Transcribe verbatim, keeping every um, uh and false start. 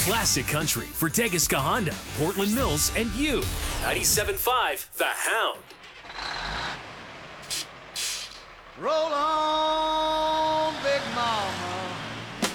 Classic country for Tegisca Honda, Portland Mills, and you. ninety-seven point five The Hound. Roll on.